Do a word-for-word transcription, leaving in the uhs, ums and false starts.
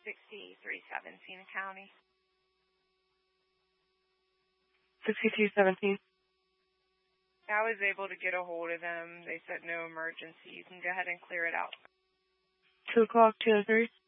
sixty-three seventeen County. sixty-three seventeen. I was able to get a hold of them. They said no emergency. You can go ahead and clear it out. two o'clock, two oh three.